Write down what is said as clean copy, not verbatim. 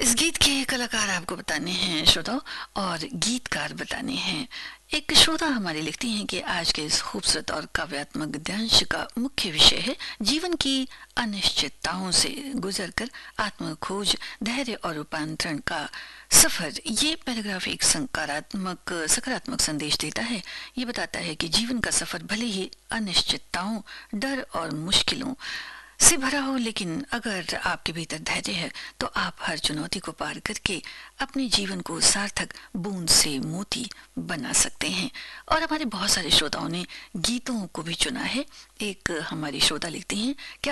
इस गीत के कलाकार आपको बताने हैं श्रोताओ, और गीतकार बताने हैं। एक श्रोता हमारे लिखती हैं कि आज के इस खूबसूरत और काव्यात्मक गद्यांश का मुख्य विषय है जीवन की अनिश्चितताओं से गुजरकर आत्म खोज, धैर्य और रूपांतरण का सफर। ये पैराग्राफ एक सकारात्मक संदेश देता है। ये बताता है कि जीवन का सफर भले ही अनिश्चितताओं, डर और मुश्किलों से भरा हो, लेकिन अगर आपके भीतर धैर्य है तो आप हर चुनौती को पार करके अपने जीवन को सार्थक बूंद से मोती बना सकते हैं। और हमारे बहुत सारे श्रोताओं ने गीतों को भी चुना है। एक हमारी श्रोता लिखती हैं, क्या